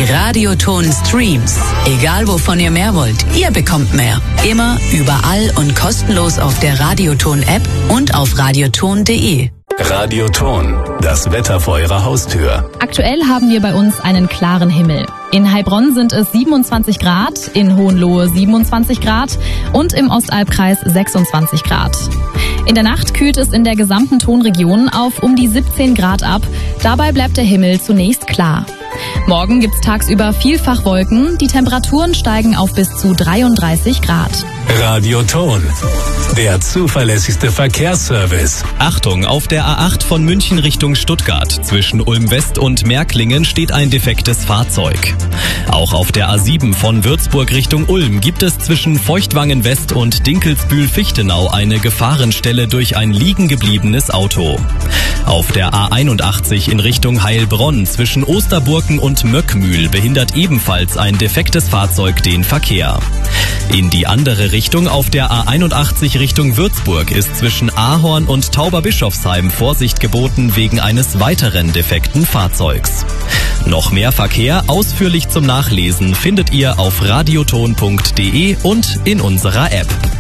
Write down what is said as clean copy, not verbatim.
Die Radioton Streams. Egal wovon ihr mehr wollt, ihr bekommt mehr. Immer, überall und kostenlos auf der Radioton-App und auf radioton.de. Radioton, das Wetter vor Ihrer Haustür. Aktuell haben wir bei uns einen klaren Himmel. In Heilbronn sind es 27 Grad, in Hohenlohe 27 Grad und im Ostalbkreis 26 Grad. In der Nacht kühlt es in der gesamten Tonregion auf um die 17 Grad ab. Dabei bleibt der Himmel zunächst klar. Morgen gibt's tagsüber vielfach Wolken. Die Temperaturen steigen auf bis zu 33 Grad. Radioton, der zuverlässigste Verkehrsservice. Achtung, auf der A8 von München Richtung Stuttgart. Zwischen Ulm-West und Märklingen steht ein defektes Fahrzeug. Auch auf der A7 von Würzburg Richtung Ulm gibt es zwischen Feuchtwangen-West und Dinkelsbühl-Fichtenau eine Gefahrenstelle durch ein liegen gebliebenes Auto. Auf der A81 in Richtung Heilbronn zwischen Osterburken und Möckmühl behindert ebenfalls ein defektes Fahrzeug den Verkehr. In die andere Richtung auf der A81 Richtung Würzburg ist zwischen Ahorn und Tauberbischofsheim Vorsicht geboten wegen eines weiteren defekten Fahrzeugs. Noch mehr Verkehr ausführlich zum Nachlesen findet ihr auf radioton.de und in unserer App.